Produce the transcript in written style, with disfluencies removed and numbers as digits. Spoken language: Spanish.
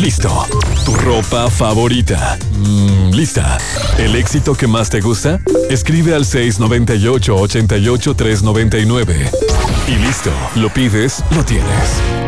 Listo. Tu ropa favorita. Lista. ¿El éxito que más te gusta? Escribe al 698-88-399. Y listo. Lo pides, lo tienes.